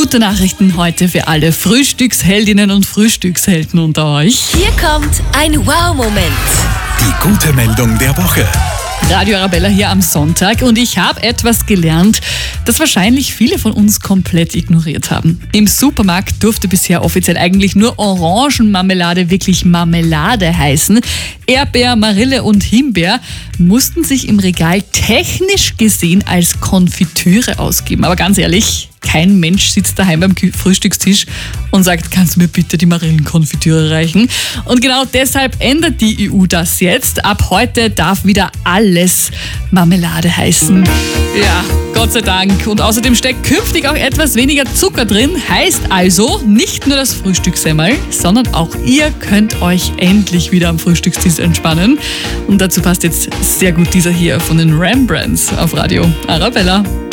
Gute Nachrichten heute für alle Frühstücksheldinnen und Frühstückshelden unter euch. Hier kommt ein Wow-Moment. Die gute Meldung der Woche. Radio Arabella hier am Sonntag und ich habe etwas gelernt, das wahrscheinlich viele von uns komplett ignoriert haben. Im Supermarkt durfte bisher offiziell eigentlich nur Orangenmarmelade wirklich Marmelade heißen. Erdbeer, Marille und Himbeer mussten sich im Regal technisch gesehen als Konfitüre ausgeben. Aber ganz ehrlich, kein Mensch sitzt daheim beim Frühstückstisch und sagt, kannst du mir bitte die Marillenkonfitüre reichen? Und genau deshalb ändert die EU das jetzt. Ab heute darf wieder alles Marmelade heißen. Ja, Gott sei Dank. Und außerdem steckt künftig auch etwas weniger Zucker drin. Heißt also, nicht nur das Frühstückssemmel, sondern auch ihr könnt euch endlich wieder am Frühstückstisch entspannen. Und dazu passt jetzt sehr gut dieser hier von den Rembrandts auf Radio Arabella.